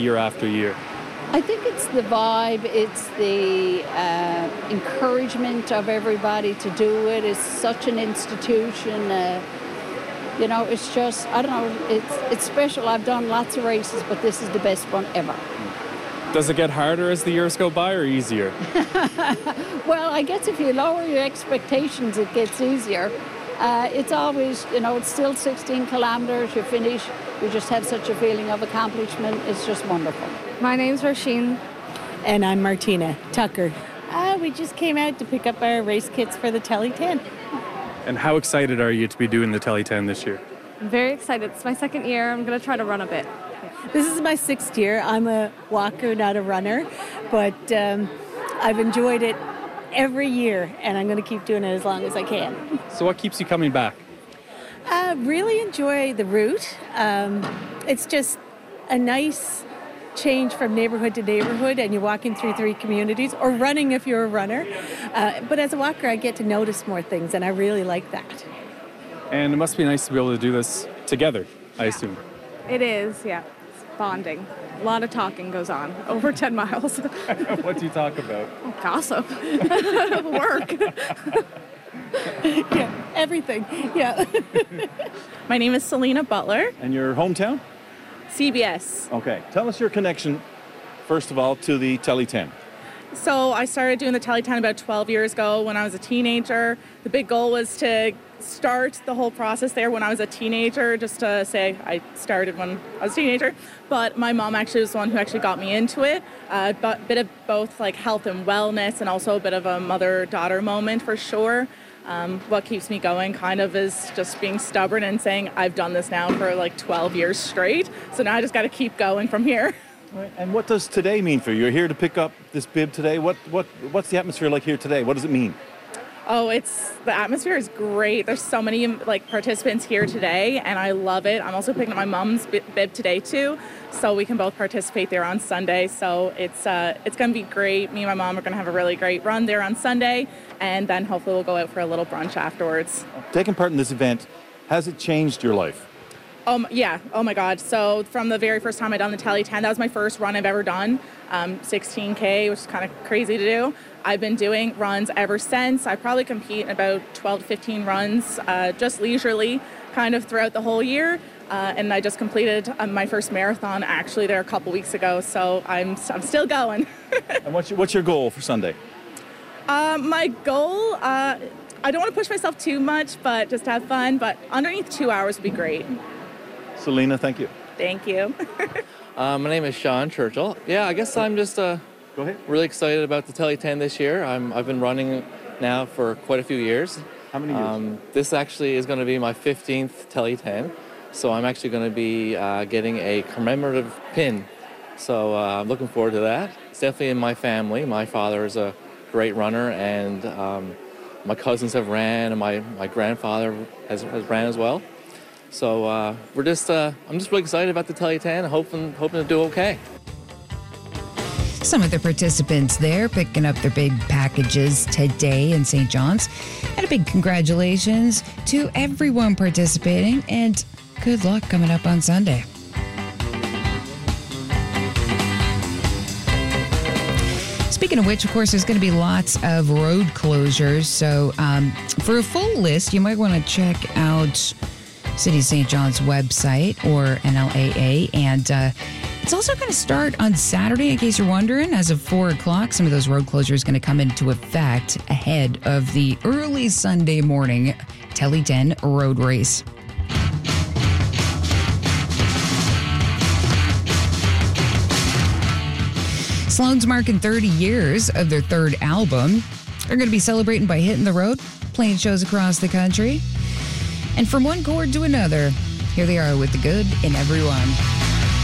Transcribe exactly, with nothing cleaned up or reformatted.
year after year? I think it's the vibe, it's the uh, encouragement of everybody to do it. It's such an institution. Uh, you know, it's just, I don't know, it's, it's special. I've done lots of races, but this is the best one ever. Does it get harder as the years go by or easier? Well, I guess if you lower your expectations, it gets easier. Uh, it's always, you know, it's still sixteen kilometres, you finish, you just have such a feeling of accomplishment. It's just wonderful. My name's Roisin. And I'm Martina Tucker. Uh, we just came out to pick up our race kits for the Telly ten. And how excited are you to be doing the Telly ten this year? I'm very excited. It's my second year. I'm going to try to run a bit. This is my sixth year. I'm a walker, not a runner, but um, I've enjoyed it every year, and I'm going to keep doing it as long as I can. So what keeps you coming back? I uh, really enjoy the route. Um, it's just a nice change from neighborhood to neighborhood, and you're walking through three communities, or running if you're a runner. Uh, but as a walker, I get to notice more things, and I really like that. And it must be nice to be able to do this together, I assume. It is, yeah. It's bonding. A lot of talking goes on. Over ten miles. What do you talk about? Gossip. Work. Yeah, everything. Yeah. My name is Selena Butler. And your hometown? C B S. Okay. Tell us your connection, first of all, to the Telly ten. So I started doing the Telly ten about twelve years ago when I was a teenager. The big goal was to start the whole process there when I was a teenager, just to say I started when I was a teenager. But my mom actually was the one who actually got me into it. A uh, bit of both like health and wellness, and also a bit of a mother-daughter moment for sure. Um, what keeps me going kind of is just being stubborn and saying I've done this now for like twelve years straight. So now I just got to keep going from here. Right. And what does today mean for you? You're here to pick up this bib today. What what what's the atmosphere like here today? What does it mean? Oh, it's the atmosphere is great. There's so many like participants here today, and I love it. I'm also picking up my mom's bib today too, so we can both participate there on Sunday. So it's uh, it's gonna be great. Me and my mom are gonna have a really great run there on Sunday, and then hopefully we'll go out for a little brunch afterwards. Taking part in this event, has it changed your life? Um, yeah. Oh my God. So from the very first time I done the Telly ten, that was my first run I've ever done. Um, sixteen K, which is kind of crazy to do. I've been doing runs ever since. I probably compete in about twelve to fifteen runs, uh, just leisurely, kind of throughout the whole year. Uh, and I just completed uh, my first marathon actually there a couple weeks ago. So I'm I'm still going. And what's your, what's your goal for Sunday? Uh, my goal, uh, I don't want to push myself too much, but just have fun. But underneath two hours would be great. Selena, thank you. Thank you. uh, my name is Sean Churchill. Yeah, I guess I'm just uh, Go ahead. really excited about the Telly ten this year. I'm, I've been running now for quite a few years. How many years? Um, this actually is going to be my fifteenth Telly ten, so I'm actually going to be uh, getting a commemorative pin. So uh, I'm looking forward to that. It's definitely in my family. My father is a great runner, and um, my cousins have ran, and my, my grandfather has, has ran as well. So uh, we're just, uh, I'm just really excited about the Telly ten, hoping, hoping to do okay. Some of the participants there picking up their big packages today in Saint John's. And a big congratulations to everyone participating, and good luck coming up on Sunday. Speaking of which, of course, there's going to be lots of road closures. So um, for a full list, you might want to check out City of Saint John's website or N L A A. And uh, it's also going to start on Saturday, in case you're wondering. As of four o'clock, some of those road closures are going to come into effect ahead of the early Sunday morning Telly ten road race. Sloan's marking thirty years of their third album. They're going to be celebrating by hitting the road, playing shows across the country. And from one chord to another, here they are with The Good in Everyone.